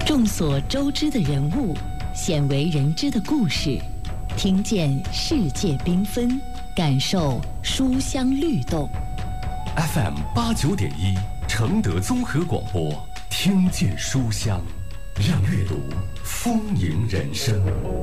众所周知的人物，鲜为人知的故事，听见世界缤纷，感受书香律动。 FM 89.1承德综合广播，听见书香，让阅读丰盈人生。